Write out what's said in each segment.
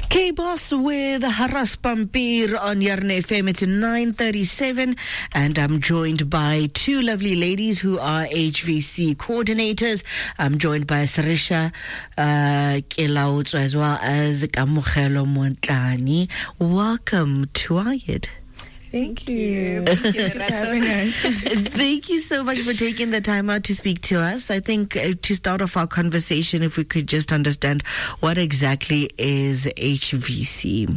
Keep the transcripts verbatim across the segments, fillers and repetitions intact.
K-Boss with Haras Pampir on Yarn F M. It's nine thirty-seven and I'm joined by two lovely ladies who are H V C coordinators. I'm joined by Sarisha uh, Kilautso as well as Kamogelo Montlani. Welcome to Ayed. Thank you. Thank you for having us. Thank you so much for taking the time out to speak to us. I think uh, to start off our conversation, if we could just understand what exactly is H V C.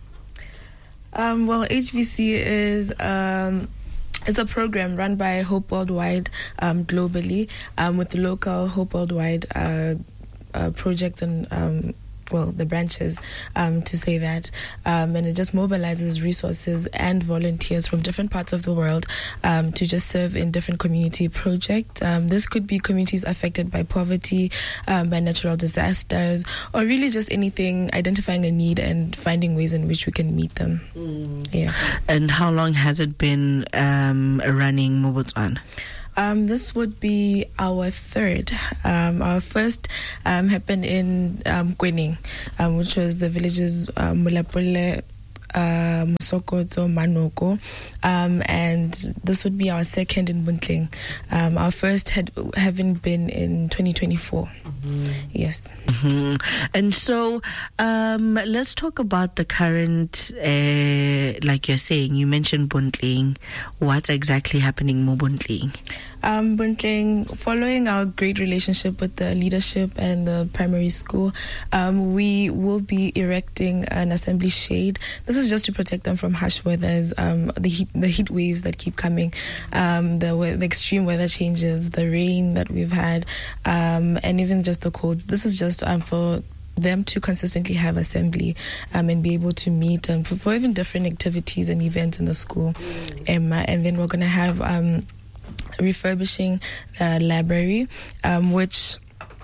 Um, well, H V C is um, it's a program run by Hope Worldwide um, globally, um, with the local Hope Worldwide uh, uh, project and um, well, the branches, um, to say that. Um, and it just mobilizes resources and volunteers from different parts of the world um, to just serve in different community projects. Um, this could be communities affected by poverty, um, by natural disasters, or really just anything, identifying a need and finding ways in which we can meet them. Mm. Yeah. And how long has it been um, running Mobotswana? Um, this would be our third. Um, our first um, happened in um, Kwening, um, which was the villages uh, Mulapole, uh, Musokoto, Manoko, um, and this would be our second in Buntling. Um, our first had having been in twenty twenty-four. Mm-hmm. Yes. Mm-hmm. And so um, let's talk about the current, uh, like you're saying, you mentioned Buntling. What's exactly happening in Buntling? Um, Buntling, following our great relationship with the leadership and the primary school, um, we will be erecting an assembly shade. This is just to protect them from harsh weathers, um, the heat, the heat waves that keep coming, um, the, the extreme weather changes, the rain that we've had, um, and even just the cold. This is just um, for them to consistently have assembly um, and be able to meet um, for, for even different activities and events in the school. Um, and then we're going to have um, refurbishing the library, um, which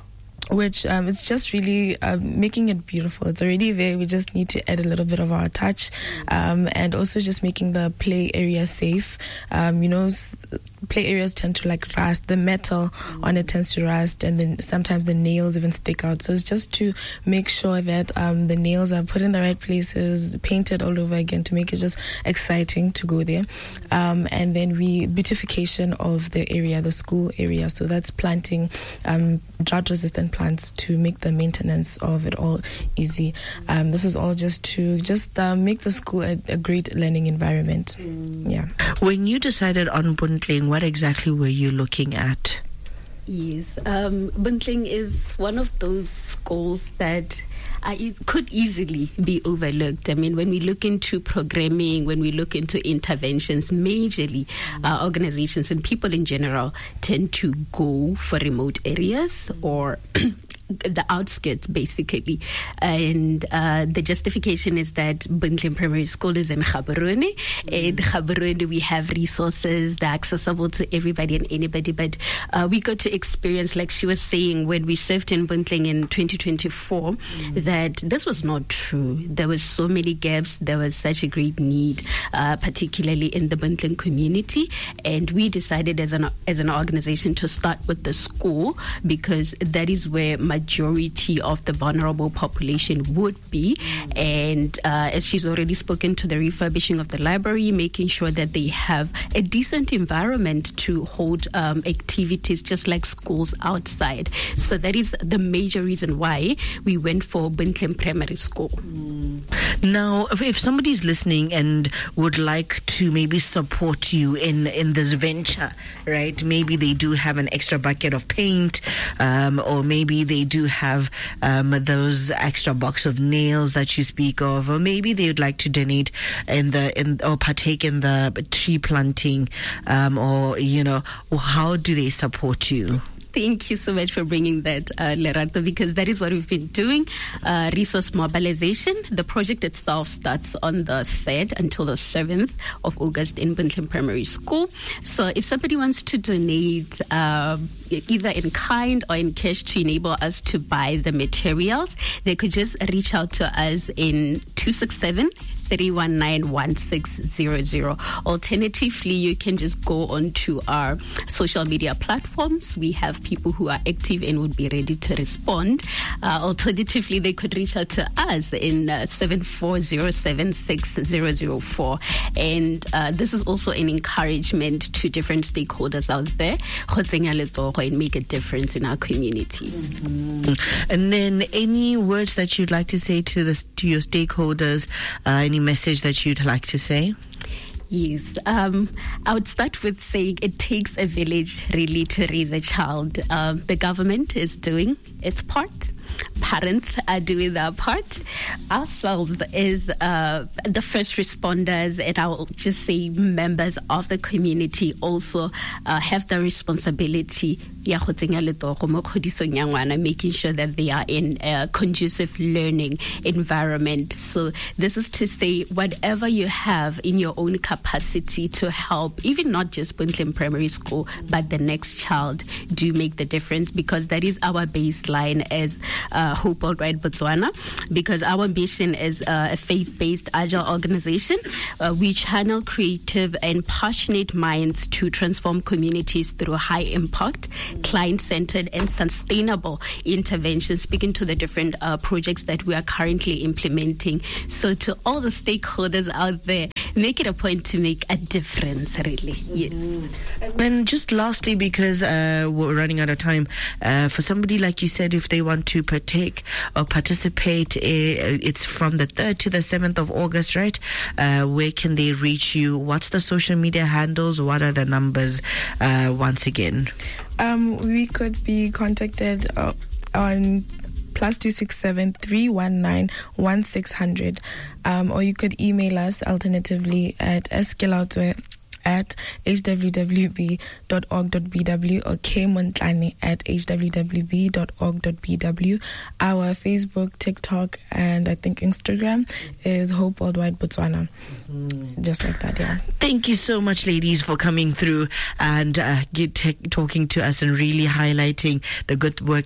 which um, it's just really uh, making it beautiful. It's already there. We just need to add a little bit of our touch, um, and also just making the play area safe. Um, you know, s- play areas tend to like rust. The metal mm. on it tends to rust, and then sometimes the nails even stick out. So it's just to make sure that um, the nails are put in the right places, painted all over again to make it just exciting to go there. Um, and then we beautification of the area, the school area. So that's planting um, drought-resistant plants to make the maintenance of it all easy. Um, this is all just to just uh, make the school a, a great learning environment. Mm. Yeah. When you decided on Buntling, what exactly were you looking at? Yes, um, Buntling is one of those schools that uh, it could easily be overlooked. I mean, when we look into programming, when we look into interventions, majorly uh, organizations and people in general tend to go for remote areas or the outskirts, basically. And uh, the justification is that Buntling Primary School is in Gaborone. Mm-hmm. In Gaborone, we have resources that are accessible to everybody and anybody. But uh, we got to experience, like she was saying, when we served in Buntling in twenty twenty-four, mm-hmm. that this was not true. There were so many gaps. There was such a great need, uh, particularly in the Buntling community. And we decided as an, as an organization to start with the school because that is where my majority of the vulnerable population would be. Mm. And uh, as she's already spoken to the refurbishing of the library, making sure that they have a decent environment to hold um, activities just like schools outside. So that is the major reason why we went for Buntling Primary School. Mm. Now, if, if somebody's listening and would like to maybe support you in, in this venture, right? Maybe they do have an extra bucket of paint, um, or maybe they do have um, those extra box of nails that you speak of, or maybe they would like to donate in the in or partake in the tree planting, um, or you know, how do they support you? Thank you so much for bringing that, uh, Lerato, because that is what we've been doing, uh, resource mobilization. The project itself starts on the third until the seventh of August in Buntling Primary School. So if somebody wants to donate uh, either in kind or in cash to enable us to buy the materials, they could just reach out to us in two six seven, three one nine, one six zero zero. Alternatively, you can just go onto our social media platforms. We have people who are active and would be ready to respond. Uh, alternatively, they could reach out to us in uh, seven four zero seven six zero zero four. And uh, this is also an encouragement to different stakeholders out there and make a difference in our communities. Mm-hmm. And then any words that you'd like to say to the to your stakeholders, uh, any message that you'd like to say? Yes, um, I would start with saying it takes a village really to raise a child. Um, the government is doing its part. Parents are doing their part. Ourselves is uh, the first responders, and I'll just say members of the community also uh, have the responsibility making sure that they are in a conducive learning environment. So this is to say whatever you have in your own capacity to help, even not just Puntland Primary School, but the next child, do make the difference, because that is our baseline as uh, Hope Worldwide Botswana, because our mission is uh, a faith-based agile organization. Uh, we channel creative and passionate minds to transform communities through high impact, client-centered and sustainable interventions, speaking to the different uh, projects that we are currently implementing. So to all the stakeholders out there, make it a point to make a difference, really. Yes. Mm-hmm. And just lastly, because uh, we're running out of time, uh, for somebody like you said, if they want to partake or participate, uh, it's from the third to the seventh of August, right? Uh, where can they reach you? What's the social media handles? What are the numbers uh, once again? Um, we could be contacted uh, on plus two six seven three one nine one six hundred, um, or you could email us alternatively at eskilautwe at h w w b dot org dot b w or kmontlane at h w w b dot org dot b w. Our Facebook, TikTok, and I think Instagram is Hope Worldwide Botswana. Mm-hmm. Just like that, yeah. Thank you so much, ladies, for coming through and uh, get, t- talking to us and really highlighting the good work